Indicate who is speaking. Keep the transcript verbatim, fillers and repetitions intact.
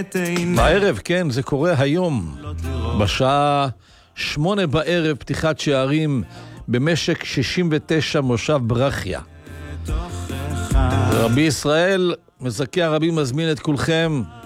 Speaker 1: בערב, כן, זה קורה היום. בשעה שמונה בערב, פתיחת שערים במשק שישים ותשע מושב ברכיה. רבי ישראל, מזכה הרבי, מזמין את כולכם